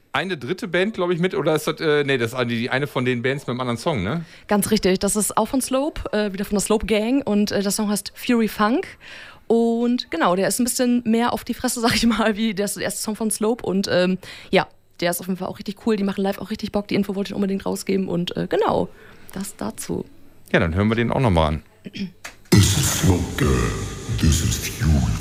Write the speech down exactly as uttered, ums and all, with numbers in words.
eine dritte Band, glaube ich, mit, oder ist das, äh, nee, das ist die, eine von den Bands mit einem anderen Song, ne? Ganz richtig, das ist auch von Slope, äh, wieder von der Slope Gang und äh, der Song heißt Fury Funk und genau, der ist ein bisschen mehr auf die Fresse, sag ich mal, wie der erste Song von Slope und ähm, ja, der ist auf jeden Fall auch richtig cool, die machen live auch richtig Bock, die Info wollte ich unbedingt rausgeben und äh, genau, das dazu. Ja, dann hören wir den auch nochmal an. This is Slope Gang, this is Fury